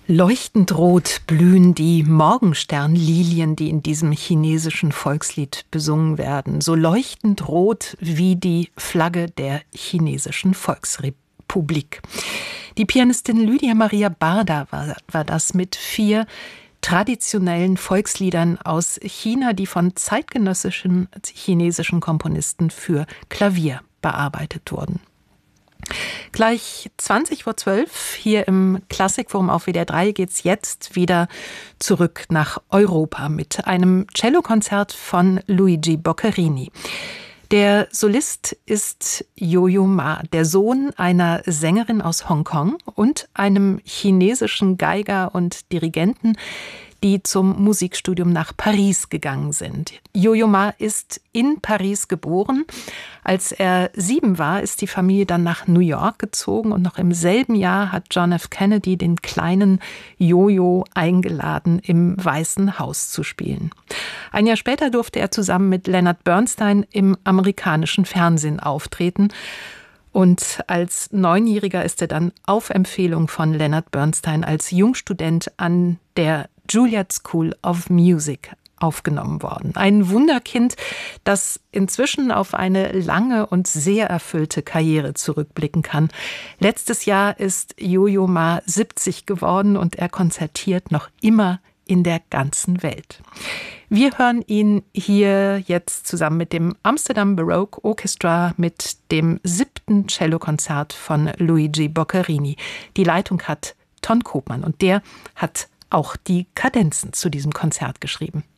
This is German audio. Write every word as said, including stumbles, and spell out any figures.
Leuchtend rot blühen die Morgensternlilien, die in diesem chinesischen Volkslied besungen werden. So leuchtend rot wie die Flagge der chinesischen Volksrepublik. Die Pianistin Lydia Maria Barda war, war das mit vier traditionellen Volksliedern aus China, die von zeitgenössischen chinesischen Komponisten für Klavier bearbeitet wurden. Gleich zwanzig vor zwölf hier im Klassikforum auf W D R drei geht's jetzt wieder zurück nach Europa mit einem Cellokonzert von Luigi Boccherini. Der Solist ist Yo-Yo Ma, der Sohn einer Sängerin aus Hongkong und einem chinesischen Geiger und Dirigenten, die zum Musikstudium nach Paris gegangen sind. Yo-Yo Ma ist in Paris geboren. Als er sieben war, ist die Familie dann nach New York gezogen und noch im selben Jahr hat John F. Kennedy den kleinen Yo-Yo eingeladen, im Weißen Haus zu spielen. Ein Jahr später durfte er zusammen mit Leonard Bernstein im amerikanischen Fernsehen auftreten. Und als Neunjähriger ist er dann auf Empfehlung von Leonard Bernstein als Jungstudent an der Juilliard School of Music aufgenommen worden. Ein Wunderkind, das inzwischen auf eine lange und sehr erfüllte Karriere zurückblicken kann. Letztes Jahr ist Yo-Yo Ma siebzig geworden und er konzertiert noch immer in der ganzen Welt. Wir hören ihn hier jetzt zusammen mit dem Amsterdam Baroque Orchestra mit dem siebten Cellokonzert von Luigi Boccherini. Die Leitung hat Ton Koopman und der hat auch die Kadenzen zu diesem Konzert geschrieben.